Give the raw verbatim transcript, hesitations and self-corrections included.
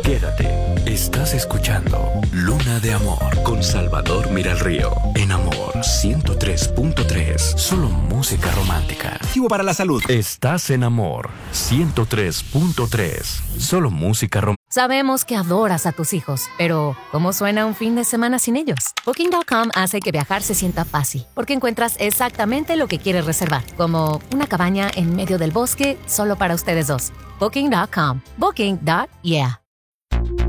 Quédate. Estás escuchando Luna de Amor con Salvador Miralrío. En Amor ciento tres punto tres. Solo música romántica. Activo para la salud. Estás en Amor ciento tres punto tres. Solo música romántica. Sabemos que adoras a tus hijos, pero ¿cómo suena un fin de semana sin ellos? Booking punto com hace que viajar se sienta fácil, porque encuentras exactamente lo que quieres reservar, como una cabaña en medio del bosque solo para ustedes dos. Booking punto com. Booking. Yeah.